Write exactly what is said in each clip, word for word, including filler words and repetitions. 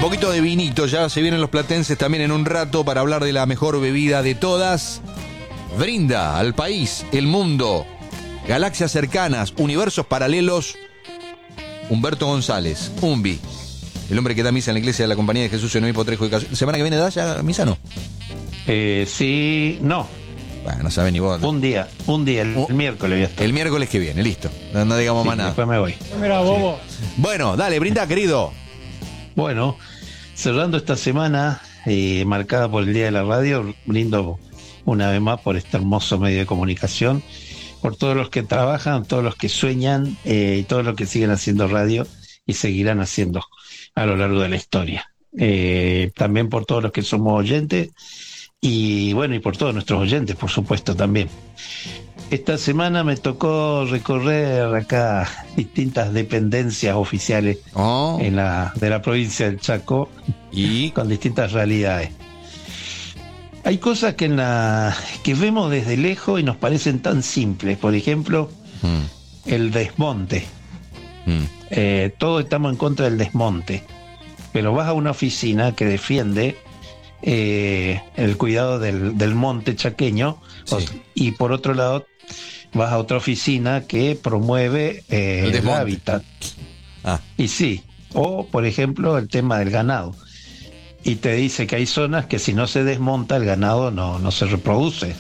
poquito de vinito, ya se vienen los platenses también en un rato para hablar de la mejor bebida de todas. Brinda al país, el mundo, galaxias cercanas, universos paralelos. Humberto González, Umbi, el hombre que da misa en la iglesia de la Compañía de Jesús en Obispo Trejo y Casu. ¿La semana que viene da ya misa, no? Eh, sí, no. Bueno, no sabes ni vos. Un día, un día, el, el miércoles voy a estar. El miércoles que viene, listo. No, no digamos Sí, más nada. después me voy. Mira, bobo. Sí. Bueno, dale, brinda, querido. Bueno, cerrando esta semana eh, marcada por el Día de la Radio, brindo una vez más por este hermoso medio de comunicación, por todos los que trabajan, todos los que sueñan eh, y todos los que siguen haciendo radio y seguirán haciendo a lo largo de la historia. Eh, también por todos los que somos oyentes y bueno, y por todos nuestros oyentes, por supuesto, también. Esta semana me tocó recorrer acá distintas dependencias oficiales Oh. en la, de la provincia del Chaco Y con distintas realidades. Hay cosas que, en la, que vemos desde lejos y nos parecen tan simples. Por ejemplo, Mm, el desmonte. mm. Eh, todos estamos en contra del desmonte. Pero vas a una oficina que defiende eh, el cuidado del, del monte chaqueño, Sí. o- y por otro lado vas a otra oficina que promueve eh, El el, desmonte. hábitat. Ah, Y sí, o por ejemplo el tema del ganado. Y te dice que hay zonas que si no se desmonta el ganado no, no se reproduce.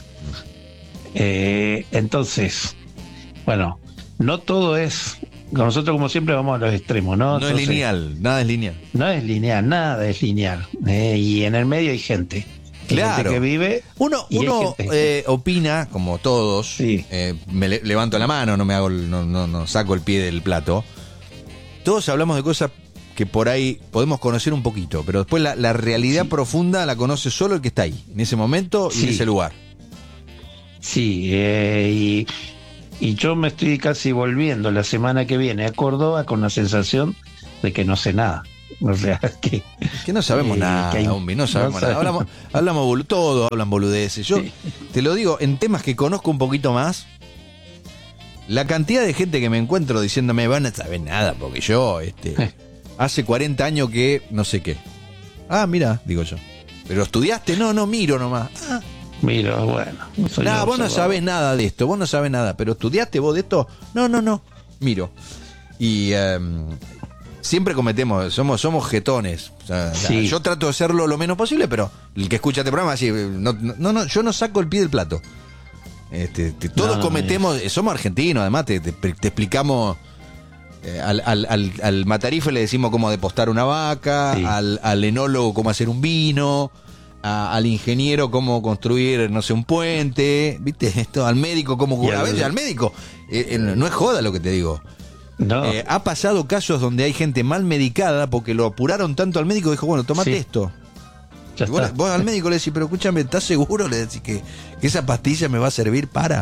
Eh, entonces, bueno, no todo es... Nosotros como siempre vamos a los extremos, ¿no? no Entonces, es lineal, nada es lineal. No es lineal, nada es lineal. Eh, y en el medio hay gente. Hay Claro. gente que vive... Uno, Y hay uno gente- eh, opina, como todos, Sí. eh, me le- levanto la mano, no me hago, el- no, no, no saco el pie del plato. Todos hablamos de cosas que por ahí podemos conocer un poquito, pero después la, la realidad Sí. profunda la conoce solo el que está ahí, en ese momento y en Sí. ese lugar. Sí, eh, y, y yo me estoy casi volviendo la semana que viene a Córdoba con la sensación de que no sé nada. O sea, que... Que no sabemos Eh, nada, que hay- Umbi, no sabemos no nada. sabemos. Hablamos, hablamos bolu- todos hablan boludeces. Yo Sí. te lo digo, en temas que conozco un poquito más, la cantidad de gente que me encuentro diciéndome, van a saber nada, porque yo, este, Eh. hace cuarenta años que no sé qué. Ah, mira, digo yo. ¿Pero estudiaste? No, no, miro nomás. Ah, Mira, bueno. no soy no, yo vos no observador. sabés nada de esto, vos no sabés nada, pero ¿estudiaste vos de esto? No, no, no, miro. Y em, siempre cometemos, somos somos jetones. O sea, Sí. yo trato de hacerlo lo menos posible, pero el que escucha este programa, así, no, no, no, yo no saco el pie del plato. Este, te- todos No, no, cometemos, eh, somos argentinos, además, te, te- te explicamos... eh, al, al, al, al matarife le decimos cómo depostar una vaca, Sí. al, al enólogo cómo hacer un vino, a- al ingeniero cómo construir, no sé, un puente, ¿viste? Esto, al médico cómo... Y A al- veces al médico, eh, eh, no es joda lo que te digo. No, Eh, ha pasado casos donde hay gente mal medicada porque lo apuraron tanto al médico, dijo, bueno, tomate Sí. esto. ya Y vos, está. vos al médico le decís, pero escúchame, ¿estás seguro? Le decís que, que esa pastilla me va a servir para...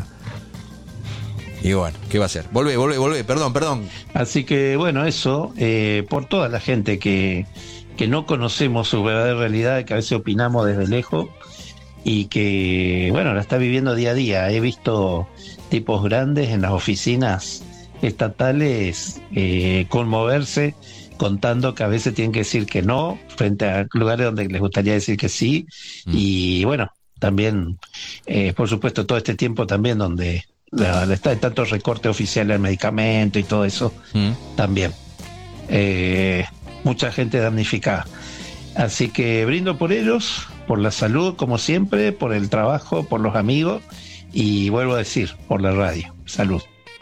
Y bueno, ¿qué va a hacer? Volvé, volvé, volvé, perdón, perdón. Así que bueno, eso, eh, por toda la gente que, que no conocemos su verdadera realidad, que a veces opinamos desde lejos y que, bueno, la está viviendo día a día. He visto tipos grandes en las oficinas estatales eh, conmoverse contando que a veces tienen que decir que no frente a lugares donde les gustaría decir que sí. Mm. Y bueno, también, eh, por supuesto, todo este tiempo también donde la, la está hay tanto recorte oficial al medicamento y todo eso Mm. también. Eh, mucha gente damnificada. Así que brindo por ellos, por la salud, como siempre, por el trabajo, por los amigos y vuelvo a decir, por la radio. Salud.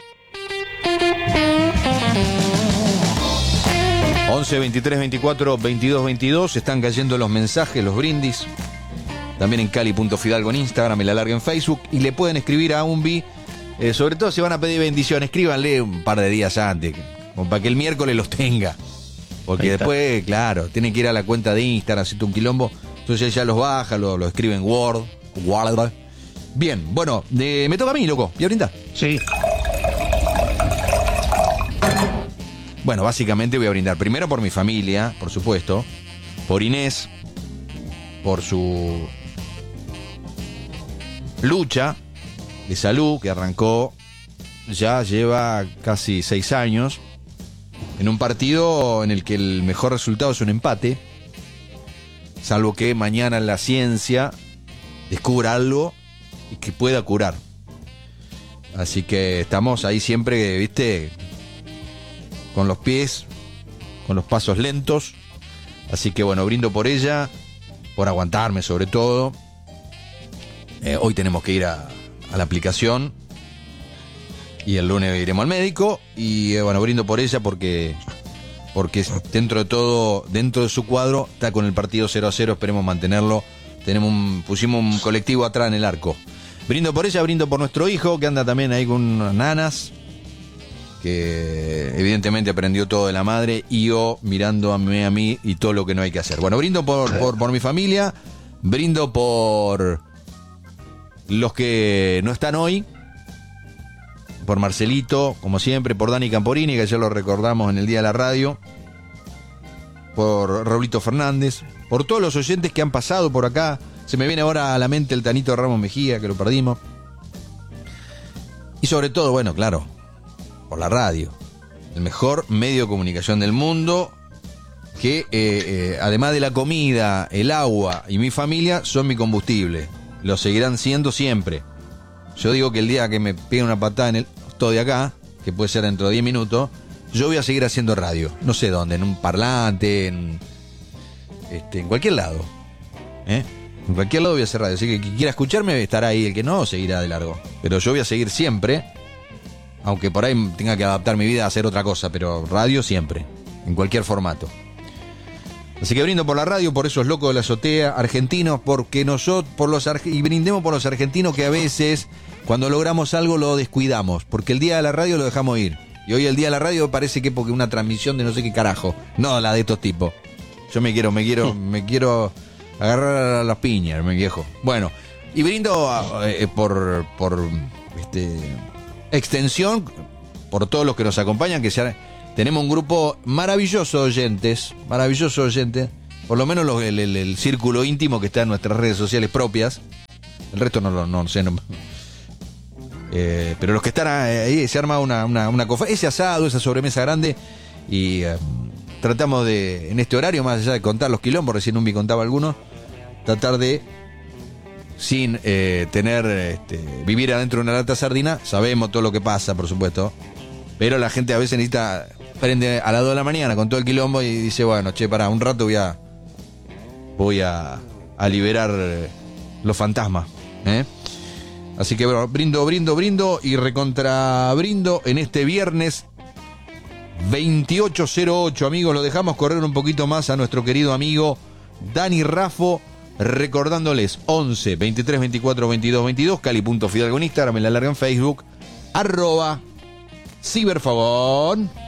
once, veintitrés, veinticuatro, veintidós, veintidós. Están cayendo los mensajes, los brindis. También en cali punto fidalgo en Instagram, en la larga en Facebook. Y le pueden escribir a Umbi. Eh, sobre todo si van a pedir bendición, escríbanle un par de días antes, que- como para que el miércoles los tenga. Porque Ahí está. después, claro, tienen que ir a la cuenta de Instagram, hacer un quilombo. Entonces ya los baja, lo, lo escribe en Word. Word. Bien, bueno, eh, me toca a mí, loco. ¿Y ahorita? Sí, Bueno, básicamente voy a brindar primero por mi familia, por supuesto, por Inés, por su lucha de salud que arrancó, ya lleva casi seis años, en un partido en el que el mejor resultado es un empate, salvo que mañana la ciencia descubra algo y que pueda curar. Así que estamos ahí siempre, viste, con los pies, con los pasos lentos. Así que bueno, brindo por ella, por aguantarme sobre todo. Eh, hoy tenemos que ir a, a la aplicación y el lunes iremos al médico. Y eh, bueno, brindo por ella porque, porque dentro de todo, dentro de su cuadro, está con el partido cero a cero, esperemos mantenerlo. Tenemos un, pusimos un colectivo atrás en el arco. Brindo por ella, brindo por nuestro hijo, que anda también ahí con unas nanas, que evidentemente aprendió todo de la madre, y yo mirando a mí, a mí y todo lo que no hay que hacer. Bueno, brindo por, por, por mi familia, brindo por los que no están hoy, por Marcelito, como siempre, por Dani Camporini, que ayer lo recordamos en el Día de la Radio, por Raulito Fernández, por todos los oyentes que han pasado por acá. Se me viene ahora a la mente el Tanito Ramos Mejía, que lo perdimos. Y sobre todo, bueno, claro, por la radio. El mejor medio de comunicación del mundo, que eh, eh, además de la comida, el agua y mi familia, son mi combustible. Lo seguirán siendo siempre. Yo digo que el día que me peguen una patada en el todo de acá, que puede ser dentro de diez minutos, yo voy a seguir haciendo radio. No sé dónde, en un parlante, en, este, en cualquier lado. ¿Eh? En cualquier lado voy a hacer radio, así que quien quiera escucharme estará ahí, el que no seguirá de largo. Pero yo voy a seguir siempre, aunque por ahí tenga que adaptar mi vida a hacer otra cosa, pero radio siempre, en cualquier formato. Así que brindo por la radio, por esos locos de la azotea, argentinos, porque nosotros, por los y brindemos por los argentinos que a veces, cuando logramos algo, lo descuidamos, porque el día de la radio lo dejamos ir. Y hoy el día de la radio parece que porque una transmisión de no sé qué carajo, no la de estos tipos. Yo me quiero, me quiero, me quiero agarrar a las piñas, mi viejo. Bueno, y brindo eh, por, por este, extensión, por todos los que nos acompañan, que sea, tenemos un grupo maravilloso de oyentes, maravilloso de oyentes, por lo menos los, el, el, el círculo íntimo que está en nuestras redes sociales propias. El resto no lo no, no sé, no, eh, pero los que están ahí, se arma una, una, una cofa, ese asado, esa sobremesa grande, y eh, tratamos de, en este horario, más allá de contar los quilombos, recién Umbi contaba algunos, tratar de, sin eh, tener, este, vivir adentro de una lata sardina. Sabemos todo lo que pasa, por supuesto, pero la gente a veces necesita, prende a las dos de la mañana con todo el quilombo y dice, bueno, che, pará, un rato voy a, voy a, a liberar los fantasmas, ¿eh? Así que bueno, brindo, brindo, brindo y recontra brindo en este viernes veintiocho cero ocho, amigos. Lo dejamos correr un poquito más a nuestro querido amigo Dani Raffo, recordándoles once, veintitrés, veinticuatro, veintidós, veintidós, Cali.Fidalgo en Instagram, en la larga en Facebook, arroba Ciberfagón.